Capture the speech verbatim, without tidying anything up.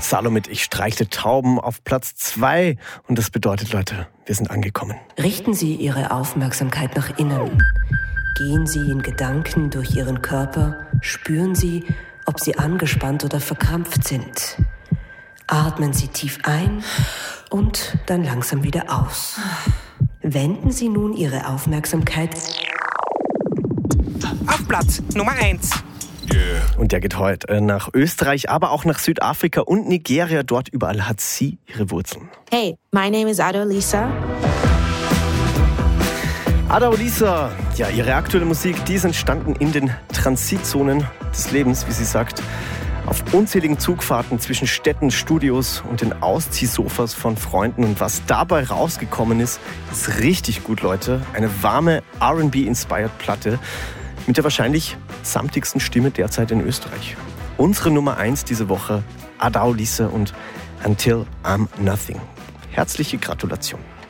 Salo mit Ich streichle Tauben auf Platz zwei. Und das bedeutet, Leute, wir sind angekommen. Richten Sie Ihre Aufmerksamkeit nach innen. Gehen Sie in Gedanken durch Ihren Körper. Spüren Sie, ob Sie angespannt oder verkrampft sind. Atmen Sie tief ein und dann langsam wieder aus. Wenden Sie nun Ihre Aufmerksamkeit auf Platz Nummer eins. Yeah. Und der geht heute nach Österreich, aber auch nach Südafrika und Nigeria. Dort überall hat sie ihre Wurzeln. Hey, my name is Adolisa. Adolisa, ja, ihre aktuelle Musik, die ist entstanden in den Transitzonen des Lebens, wie sie sagt. Auf unzähligen Zugfahrten zwischen Städten, Studios und den Ausziehsofas von Freunden. Und was dabei rausgekommen ist, ist richtig gut, Leute. Eine warme R and B-inspired Platte mit der wahrscheinlich samtigsten Stimme derzeit in Österreich. Unsere Nummer eins diese Woche, Adolisa und Until I'm Nothing. Herzliche Gratulation.